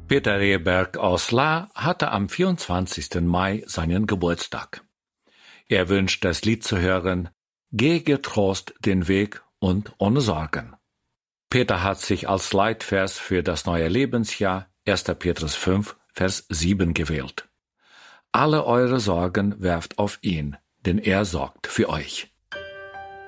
Peter Rehberg aus La hatte am 24. Mai seinen Geburtstag. Er wünscht das Lied zu hören, Geh getrost den Weg und ohne Sorgen. Peter hat sich als Leitvers für das neue Lebensjahr 1. Petrus 5, Vers 7 gewählt. Alle eure Sorgen werft auf ihn, denn er sorgt für euch.